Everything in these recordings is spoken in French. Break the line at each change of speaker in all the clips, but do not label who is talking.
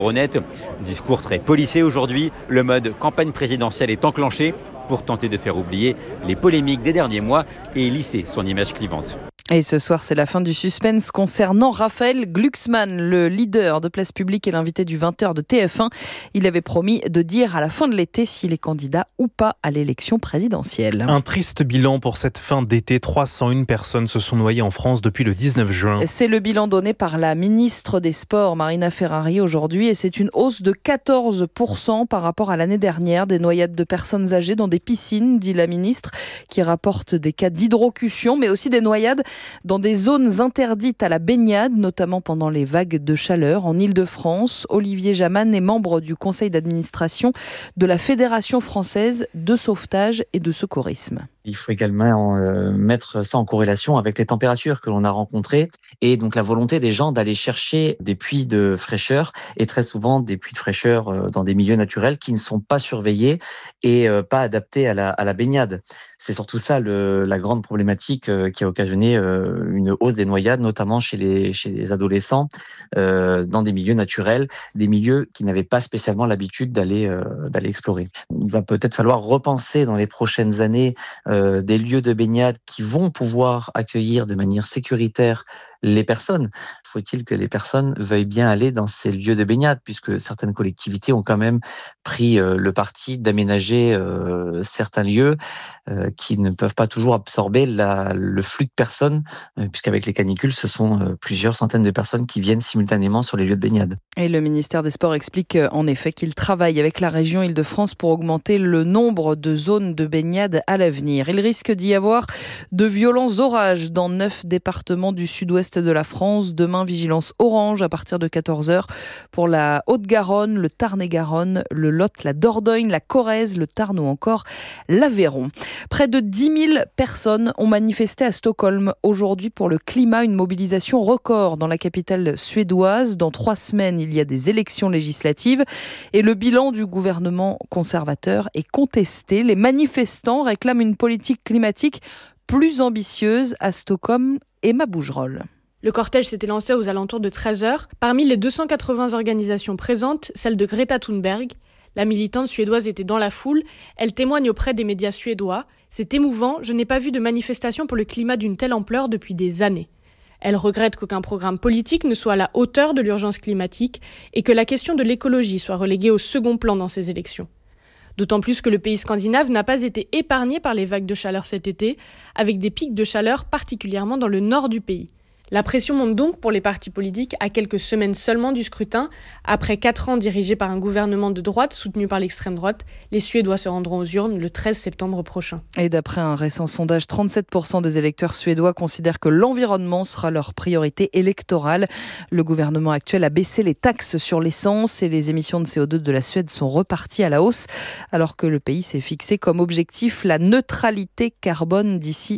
Honnête, discours très policé aujourd'hui, le mode campagne présidentielle est enclenché pour tenter de faire oublier les polémiques des derniers mois et lisser son image clivante.
Et ce soir, c'est la fin du suspense concernant Raphaël Glucksmann, le leader de Place Publique et l'invité du 20h de TF1. Il avait promis de dire à la fin de l'été s'il est candidat ou pas à l'élection présidentielle.
Un triste bilan pour cette fin d'été. 301 personnes se sont noyées en France depuis le 19 juin.
C'est le bilan donné par la ministre des Sports, Marina Ferrari, aujourd'hui. Et c'est une hausse de 14% par rapport à l'année dernière. Des noyades de personnes âgées dans des piscines, dit la ministre, qui rapporte des cas d'hydrocution, mais aussi des noyades dans des zones interdites à la baignade, notamment pendant les vagues de chaleur en Île-de-France. Olivier Jaman est membre du conseil d'administration de la Fédération française de sauvetage et de secourisme.
Il faut également mettre ça en corrélation avec les températures que l'on a rencontrées et donc la volonté des gens d'aller chercher des puits de fraîcheur et très souvent des puits de fraîcheur dans des milieux naturels qui ne sont pas surveillés et pas adaptés à la baignade. C'est surtout ça la grande problématique qui a occasionné une hausse des noyades, notamment chez les adolescents dans des milieux naturels, des milieux qui n'avaient pas spécialement l'habitude d'aller explorer. Il va peut-être falloir repenser dans les prochaines années des lieux de baignade qui vont pouvoir accueillir de manière sécuritaire les personnes. Faut-il que les personnes veuillent bien aller dans ces lieux de baignade, puisque certaines collectivités ont quand même pris le parti d'aménager certains lieux qui ne peuvent pas toujours absorber le flux de personnes, puisqu'avec les canicules, ce sont plusieurs centaines de personnes qui viennent simultanément sur les lieux de baignade.
Et le ministère des Sports explique en effet qu'il travaille avec la région Île-de-France pour augmenter le nombre de zones de baignade à l'avenir. Il risque d'y avoir de violents orages dans 9 départements du sud-ouest de la France. Demain, vigilance orange à partir de 14h pour la Haute-Garonne, le Tarn-et-Garonne, le Lot, la Dordogne, la Corrèze, le Tarn ou encore l'Aveyron. Près de 10 000 personnes ont manifesté à Stockholm aujourd'hui pour le climat, une mobilisation record dans la capitale suédoise. Dans 3 semaines, il y a des élections législatives et le bilan du gouvernement conservateur est contesté. Les manifestants réclament une politique climatique plus ambitieuse à Stockholm. Emma Bougerolles.
Le cortège s'était lancé aux alentours de 13h. Parmi les 280 organisations présentes, celle de Greta Thunberg. La militante suédoise était dans la foule. Elle témoigne auprès des médias suédois. C'est émouvant, je n'ai pas vu de manifestation pour le climat d'une telle ampleur depuis des années. Elle regrette qu'aucun programme politique ne soit à la hauteur de l'urgence climatique et que la question de l'écologie soit reléguée au second plan dans ces élections. D'autant plus que le pays scandinave n'a pas été épargné par les vagues de chaleur cet été, avec des pics de chaleur particulièrement dans le nord du pays. La pression monte donc pour les partis politiques à quelques semaines seulement du scrutin. Après 4 ans dirigés par un gouvernement de droite soutenu par l'extrême droite, les Suédois se rendront aux urnes le 13 septembre prochain.
Et d'après un récent sondage, 37% des électeurs suédois considèrent que l'environnement sera leur priorité électorale. Le gouvernement actuel a baissé les taxes sur l'essence et les émissions de CO2 de la Suède sont reparties à la hausse, alors que le pays s'est fixé comme objectif la neutralité carbone d'ici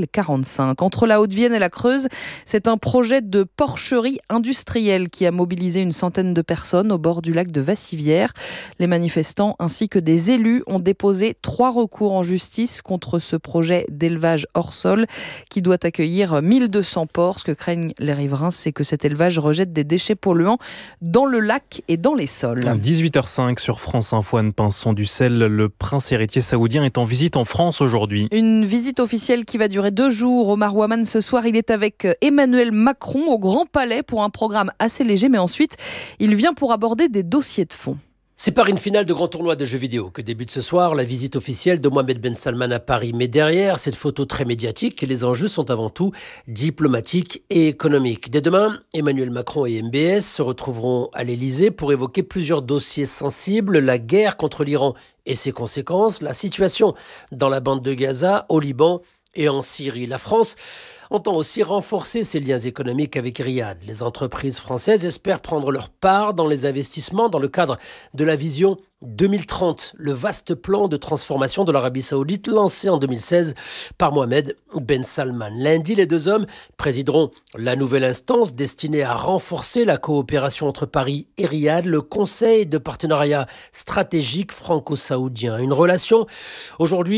2045. Entre la Haute-Vienne et la Creuse, c'est un projet de porcherie industrielle qui a mobilisé une centaine de personnes au bord du lac de Vassivière. Les manifestants ainsi que des élus ont déposé 3 recours en justice contre ce projet d'élevage hors sol qui doit accueillir 1200 porcs. Ce que craignent les riverains, c'est que cet élevage rejette des déchets polluants dans le lac et dans les sols.
18h05 sur France Info, Anne Pinson-Ducel. Le prince héritier saoudien est en visite en France aujourd'hui.
Une visite officielle qui va durer 2 jours. Omar Ouaman, ce soir, il est avec Emmanuel Macron au Grand Palais pour un programme assez léger, mais ensuite, il vient pour aborder des dossiers de fond.
C'est par une finale de grand tournoi de jeux vidéo que débute ce soir la visite officielle de Mohammed Ben Salman à Paris. Mais derrière cette photo très médiatique, les enjeux sont avant tout diplomatiques et économiques. Dès demain, Emmanuel Macron et MBS se retrouveront à l'Elysée pour évoquer plusieurs dossiers sensibles, la guerre contre l'Iran et ses conséquences, la situation dans la bande de Gaza, au Liban et en Syrie. La France entend aussi renforcer ses liens économiques avec Riyad. Les entreprises françaises espèrent prendre leur part dans les investissements dans le cadre de la vision 2030, le vaste plan de transformation de l'Arabie Saoudite lancé en 2016 par Mohammed Ben Salman. Lundi, les 2 hommes présideront la nouvelle instance destinée à renforcer la coopération entre Paris et Riyad, le Conseil de partenariat stratégique franco-saoudien. Une relation aujourd'hui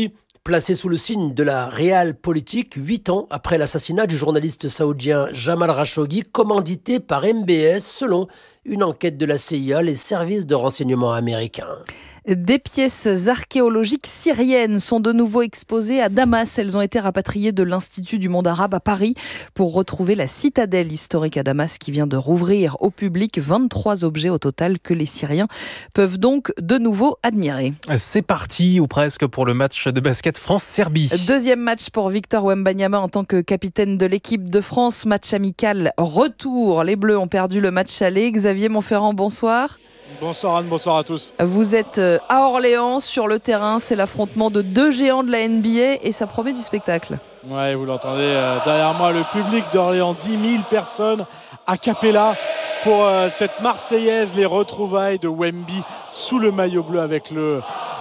Placé sous le signe de la realpolitik 8 ans après l'assassinat du journaliste saoudien Jamal Khashoggi, commandité par MBS selon une enquête de la CIA, les services de renseignement américains.
Des pièces archéologiques syriennes sont de nouveau exposées à Damas. Elles ont été rapatriées de l'Institut du monde arabe à Paris pour retrouver la citadelle historique à Damas qui vient de rouvrir au public. 23 objets au total que les Syriens peuvent donc de nouveau admirer.
C'est parti, ou presque, pour le match de basket France-Serbie.
Deuxième match pour Victor Wembanyama en tant que capitaine de l'équipe de France. Match amical retour. Les Bleus ont perdu le match aller. Xavier Montferrand, bonsoir.
Bonsoir Anne, bonsoir à tous.
Vous êtes à Orléans, sur le terrain, c'est l'affrontement de deux géants de la NBA et ça promet du spectacle.
Ouais, vous l'entendez derrière moi, le public d'Orléans, 10 000 personnes a cappella pour cette Marseillaise, les retrouvailles de Wemby sous le maillot bleu avec le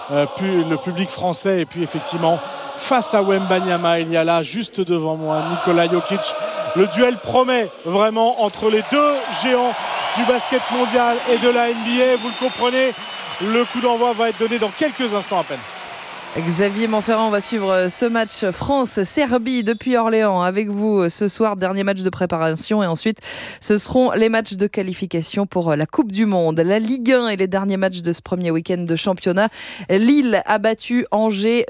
public français. Et puis effectivement, face à Wembanyama, il y a là, juste devant moi, Nikola Jokic. Le duel promet vraiment entre les deux géants du basket mondial et de la NBA. Vous le comprenez, le coup d'envoi va être donné dans quelques instants à peine.
Xavier Montferrand, on va suivre ce match France-Serbie depuis Orléans avec vous ce soir, dernier match de préparation et ensuite ce seront les matchs de qualification pour la Coupe du Monde. La Ligue 1 et les derniers matchs de ce premier week-end de championnat. Lille a battu Angers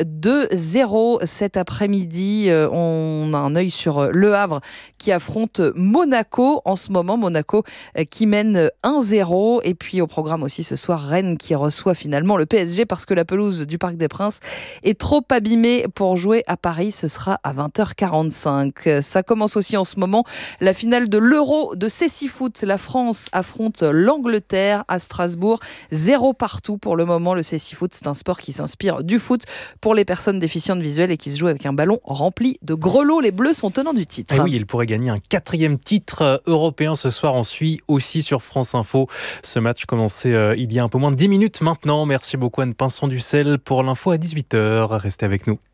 2-0 cet après-midi. On a un œil sur Le Havre qui affronte Monaco en ce moment. Monaco qui mène 1-0 et puis au programme aussi ce soir Rennes qui reçoit finalement le PSG parce que la pelouse du Parc des Princes est trop abîmé pour jouer à Paris. Ce sera à 20h45. Ça commence aussi en ce moment la finale de l'Euro de cécifoot. La France affronte l'Angleterre à Strasbourg. 0 partout pour le moment. Le cécifoot, c'est un sport qui s'inspire du foot pour les personnes déficientes visuelles et qui se joue avec un ballon rempli de grelots. Les Bleus sont tenants du titre.
Et oui, il pourrait gagner un 4e titre européen ce soir. On suit aussi sur France Info. Ce match commençait il y a un peu moins de 10 minutes maintenant. Merci beaucoup Anne Pinson-Ducel pour l'info à 18h. Restez avec nous.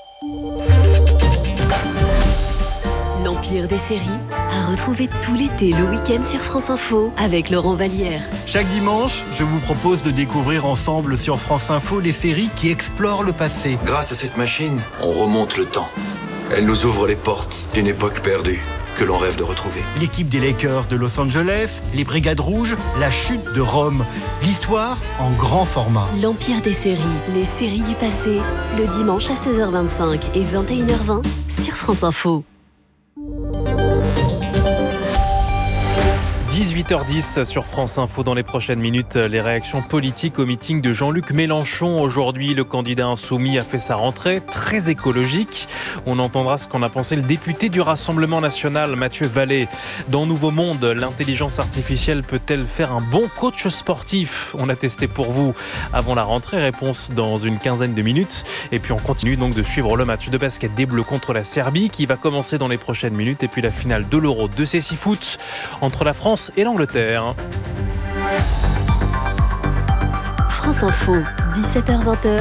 L'Empire des séries à retrouver tout l'été le week-end sur France Info avec Laurent Vallière.
Chaque dimanche, je vous propose de découvrir ensemble sur France Info les séries qui explorent le passé.
Grâce à cette machine, on remonte le temps. Elle nous ouvre les portes d'une époque perdue que l'on rêve de retrouver.
L'équipe des Lakers de Los Angeles, les Brigades Rouges, la chute de Rome. L'histoire en grand format.
L'Empire des séries, les séries du passé, le dimanche à 16h25 et 21h20 sur France Info.
18h10 sur France Info. Dans les prochaines minutes, les réactions politiques au meeting de Jean-Luc Mélenchon. Aujourd'hui, le candidat insoumis a fait sa rentrée, très écologique. On entendra ce qu'en a pensé le député du Rassemblement national, Mathieu Vallée. Dans Nouveau Monde, l'intelligence artificielle peut-elle faire un bon coach sportif ? On a testé pour vous avant la rentrée. Réponse dans une quinzaine de minutes. Et puis on continue donc de suivre le match de basket des Bleus contre la Serbie qui va commencer dans les prochaines minutes. Et puis la finale de l'Euro de cécifoot entre la France et l'Angleterre.
France Info, 17h-20h.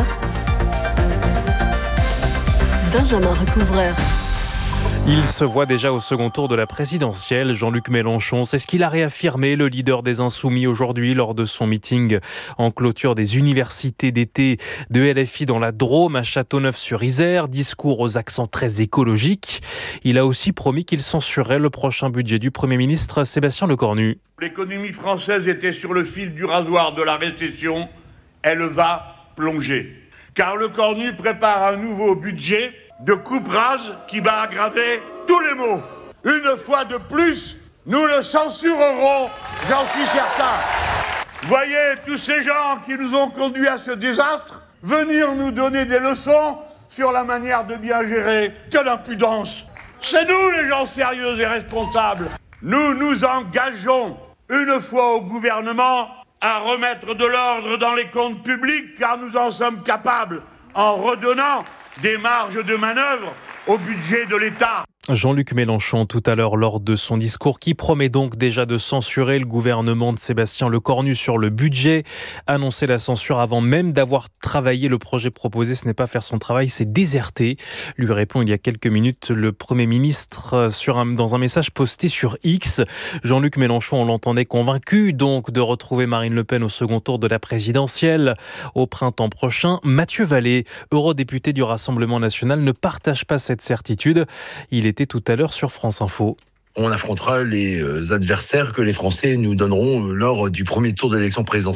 Benjamin Recouvreur.
Il se voit déjà au second tour de la présidentielle. Jean-Luc Mélenchon, c'est ce qu'il a réaffirmé, le leader des Insoumis, aujourd'hui lors de son meeting en clôture des universités d'été de LFI dans la Drôme à Châteauneuf-sur-Isère. Discours aux accents très écologiques. Il a aussi promis qu'il censurerait le prochain budget du Premier ministre Sébastien Lecornu.
L'économie française était sur le fil du rasoir de la récession. Elle va plonger. Car Lecornu prépare un nouveau budget de coupe-rase qui va aggraver tous les maux. Une fois de plus, nous le censurerons, j'en suis certain. Voyez tous ces gens qui nous ont conduits à ce désastre venir nous donner des leçons sur la manière de bien gérer. Quelle impudence! C'est nous les gens sérieux et responsables. Nous nous engageons une fois au gouvernement à remettre de l'ordre dans les comptes publics car nous en sommes capables en redonnant des marges de manœuvre au budget de l'État.
Jean-Luc Mélenchon tout à l'heure lors de son discours qui promet donc déjà de censurer le gouvernement de Sébastien Lecornu sur le budget. Annoncer la censure avant même d'avoir travaillé le projet proposé, ce n'est pas faire son travail, c'est déserter. Lui répond il y a quelques minutes le Premier ministre dans un message posté sur X. Jean-Luc Mélenchon, on l'entendait convaincu donc de retrouver Marine Le Pen au second tour de la présidentielle au printemps prochain. Mathieu Vallée, eurodéputé du Rassemblement national, ne partage pas cette certitude. Il était tout à l'heure sur France Info.
On affrontera les adversaires que les Français nous donneront lors du premier tour de l'élection présidentielle.